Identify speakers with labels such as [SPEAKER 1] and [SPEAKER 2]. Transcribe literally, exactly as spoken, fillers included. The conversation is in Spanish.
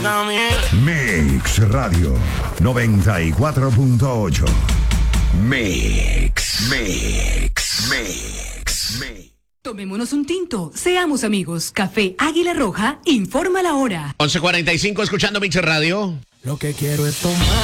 [SPEAKER 1] Mix Radio noventa y cuatro punto ocho. Mix, Mix, Mix, Mix.
[SPEAKER 2] Tomémonos un tinto, seamos amigos. Café Águila Roja informa la hora.
[SPEAKER 3] once cuarenta y cinco, escuchando Mix Radio.
[SPEAKER 4] Lo que quiero es tomar.